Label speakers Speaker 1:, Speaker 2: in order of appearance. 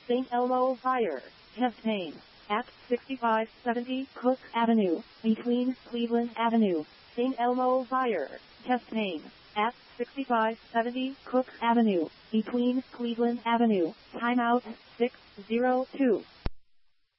Speaker 1: St. Elmo Fire. Chest pain. At 6570 Cook Avenue, between Cleveland Avenue. St. Elmo Fire. Chest pain. At 6570 Cook Avenue, between Cleveland Avenue. Timeout 602.